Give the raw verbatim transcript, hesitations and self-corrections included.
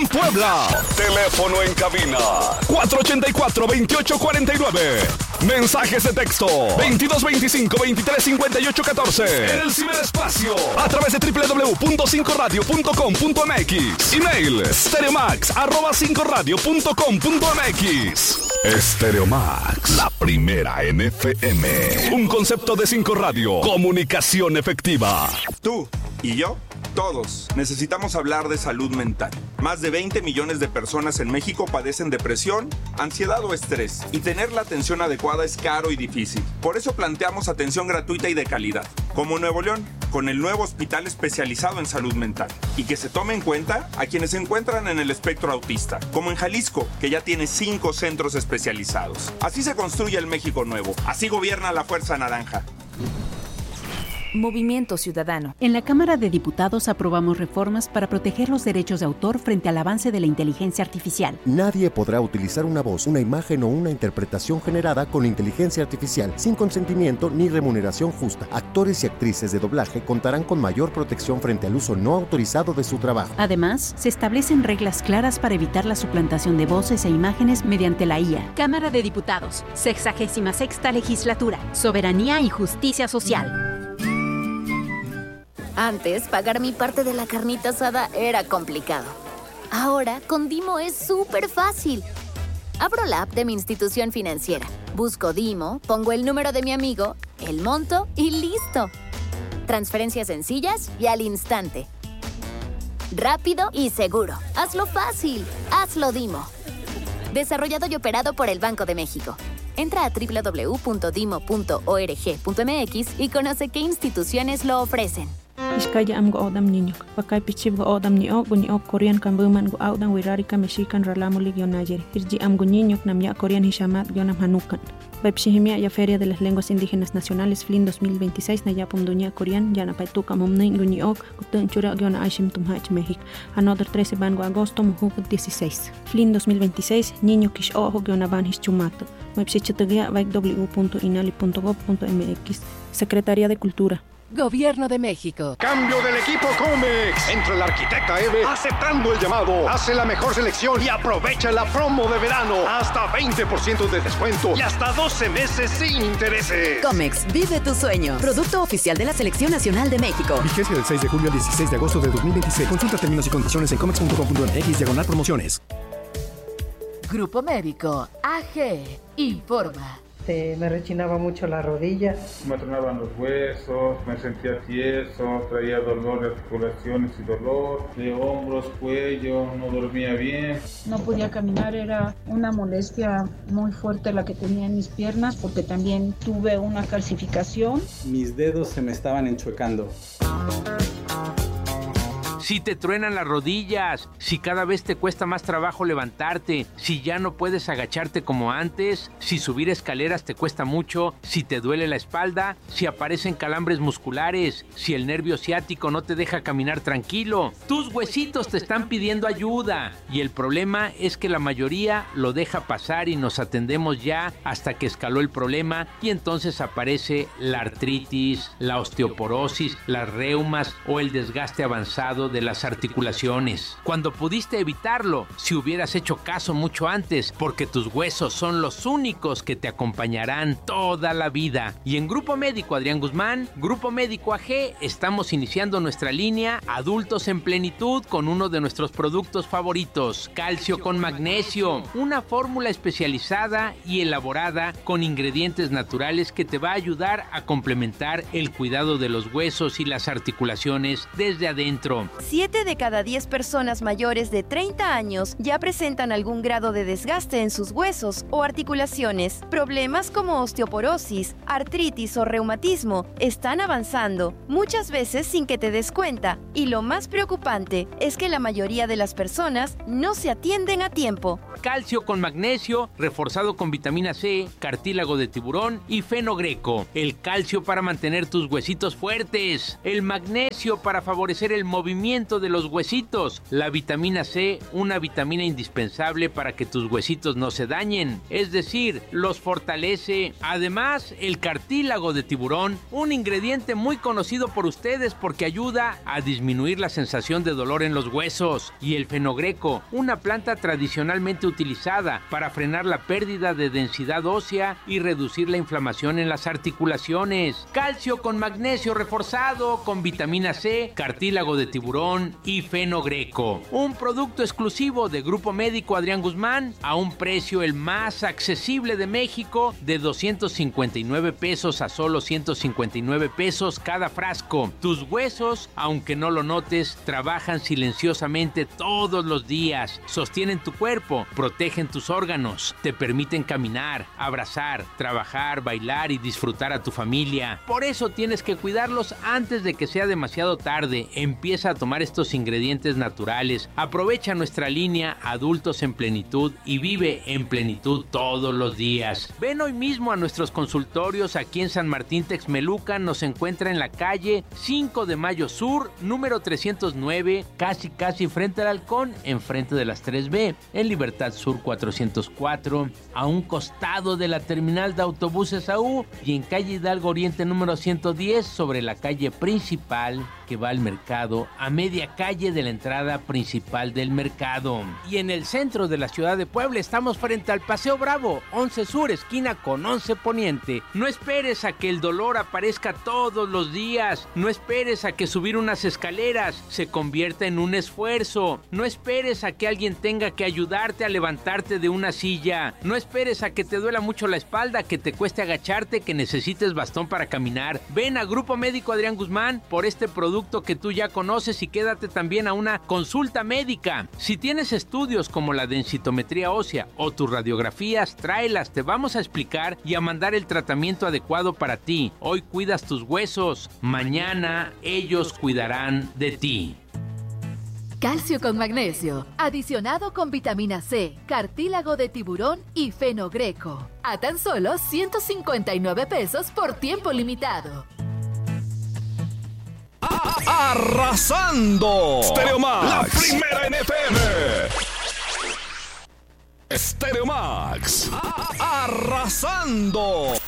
Puebla. Teléfono en cabina cuatro ochenta y cuatro, veintiocho cuarenta y nueve. Mensajes de texto veintidós veinticinco, veintitrés cincuenta y ocho catorce. En el ciberespacio a través de doble u doble u doble u punto cinco radio punto com punto m x. Email stereomax arroba cinco radio punto com punto m x. Stereomax, la primera en F M. Un concepto de Cinco Radio. Comunicación efectiva. Tú y yo, todos, necesitamos hablar de salud mental. Más de veinte millones de personas en México padecen depresión, ansiedad o estrés, y tener la atención adecuada es caro y difícil. Por eso planteamos atención gratuita y de calidad, como en Nuevo León, con el nuevo hospital especializado en salud mental, y que se tome en cuenta a quienes se encuentran en el espectro autista, como en Jalisco, que ya tiene cinco centros especializados. Así se construye el México nuevo, así gobierna la Fuerza Naranja. Movimiento Ciudadano. En la Cámara de Diputados aprobamos reformas para proteger los derechos de autor frente al avance de la inteligencia artificial. Nadie podrá utilizar una voz, una imagen o una interpretación generada con inteligencia artificial sin consentimiento ni remuneración justa. Actores y actrices de doblaje contarán con mayor protección frente al uso no autorizado de su trabajo. Además, se establecen reglas claras para evitar la suplantación de voces e imágenes mediante la I A. Cámara de Diputados, sexagésima sexta legislatura. Soberanía y justicia social. Antes, pagar mi parte de la carnita asada era complicado. Ahora, con Dimo es súper fácil. Abro la app de mi institución financiera, busco Dimo, pongo el número de mi amigo, el monto y listo. Transferencias sencillas y al instante. Rápido y seguro. Hazlo fácil. Hazlo Dimo. Desarrollado y operado por el Banco de México. Entra a doble u doble u doble u punto dimo punto org punto m x y conoce qué instituciones lo ofrecen. Iskaya am go odam niño, pakay pichib go odam ni ok, ni ok Korean kan buman go audan wirarika mexican ralamo ligyon nayer. Irji am go niño nam ya Korean hishamat yonam hanukan. Baipshihimia ya Feria de las Lenguas Indígenas Nacionales F L I N dos mil veintiséis na yapum dunia Korean yana paituka momnin go ni ok, gutun chura yona aishim tumhach México. Another trece ban go agosto muhuk dieciséis. F L I N dos mil veintiséis niño kish ojo yona ban hischumato. Baipshichatagia baik w punto inali punto gov punto m x. Secretaría de Cultura. Gobierno de México. Cambio del equipo Comex. Entra la arquitecta Eve aceptando el llamado. Hace la mejor selección y aprovecha la promo de verano. Hasta veinte por ciento de descuento y hasta doce meses sin intereses. Comex, vive tu sueño. Producto oficial de la Selección Nacional de México. Vigencia del seis de julio al dieciséis de agosto de dos mil veintiséis. Consulta términos y condiciones en comex punto com punto m x diagonal promociones. Grupo Médico A G informa. Este, me rechinaba mucho la rodilla. Me tronaban los huesos, me sentía tieso, traía dolor de articulaciones y dolor de hombros, cuello, no dormía bien. No podía caminar, era una molestia muy fuerte la que tenía en mis piernas porque también tuve una calcificación. Mis dedos se me estaban enchuecando. Si te truenan las rodillas, si cada vez te cuesta más trabajo levantarte, si ya no puedes agacharte como antes, si subir escaleras te cuesta mucho, si te duele la espalda, si aparecen calambres musculares, si el nervio ciático no te deja caminar tranquilo, tus huesitos te están pidiendo ayuda. Y el problema es que la mayoría lo deja pasar y nos atendemos ya hasta que escaló el problema y entonces aparece la artritis, la osteoporosis, las reumas o el desgaste avanzado de las articulaciones. Cuando pudiste evitarlo, si hubieras hecho caso mucho antes, porque tus huesos son los únicos que te acompañarán toda la vida. Y en Grupo Médico Adrián Guzmán, Grupo Médico A G, estamos iniciando nuestra línea Adultos en Plenitud con uno de nuestros productos favoritos, Calcio con Magnesio, una fórmula especializada y elaborada con ingredientes naturales que te va a ayudar a complementar el cuidado de los huesos y las articulaciones desde adentro. Siete de cada diez personas mayores de treinta años ya presentan algún grado de desgaste en sus huesos o articulaciones. Problemas como osteoporosis, artritis o reumatismo están avanzando, muchas veces sin que te des cuenta. Y lo más preocupante es que la mayoría de las personas no se atienden a tiempo. Calcio con magnesio, reforzado con vitamina C, cartílago de tiburón y fenogreco. El calcio para mantener tus huesitos fuertes. El magnesio para favorecer el movimiento crecimiento de los huesitos. La vitamina C, una vitamina indispensable para que tus huesitos no se dañen, es decir, los fortalece. Además, el cartílago de tiburón, un ingrediente muy conocido por ustedes porque ayuda a disminuir la sensación de dolor en los huesos. Y el fenogreco, una planta tradicionalmente utilizada para frenar la pérdida de densidad ósea y reducir la inflamación en las articulaciones. Calcio con magnesio reforzado, con vitamina C, cartílago de tiburón y fenogreco. Un producto exclusivo de Grupo Médico Adrián Guzmán a un precio el más accesible de México, de doscientos cincuenta y nueve pesos a solo ciento cincuenta y nueve pesos cada frasco. Tus huesos, aunque no lo notes, trabajan silenciosamente todos los días. Sostienen tu cuerpo, protegen tus órganos, te permiten caminar, abrazar, trabajar, bailar y disfrutar a tu familia. Por eso tienes que cuidarlos antes de que sea demasiado tarde. Empieza a tomar estos ingredientes naturales. Aprovecha nuestra línea Adultos en Plenitud y vive en plenitud todos los días. Ven hoy mismo a nuestros consultorios aquí en San Martín Texmelucan. Nos encuentra en la calle cinco de Mayo Sur, número trescientos nueve, casi casi frente al Halcón, enfrente de las tres B. En Libertad Sur cuatrocientos cuatro, a un costado de la terminal de autobuses A U, y en calle Hidalgo Oriente número ciento diez, sobre la calle principal que va al mercado, a media calle de la entrada principal del mercado. Y en el centro de la ciudad de Puebla estamos frente al Paseo Bravo, once Sur, esquina con once Poniente. No esperes a que el dolor aparezca todos los días. No esperes a que subir unas escaleras se convierta en un esfuerzo. No esperes a que alguien tenga que ayudarte a levantarte de una silla. No esperes a que te duela mucho la espalda, que te cueste agacharte, que necesites bastón para caminar. Ven a Grupo Médico Adrián Guzmán por este producto que tú ya conoces y quédate también a una consulta médica. Si tienes estudios como la densitometría ósea o tus radiografías, tráelas, te vamos a explicar y a mandar el tratamiento adecuado para ti. Hoy cuidas tus huesos, mañana ellos cuidarán de ti. Calcio con magnesio, adicionado con vitamina C, cartílago de tiburón y fenogreco. A tan solo ciento cincuenta y nueve pesos por tiempo limitado. Arrasando Stereo Max, la primera en F M. Stereo Max, arrasando.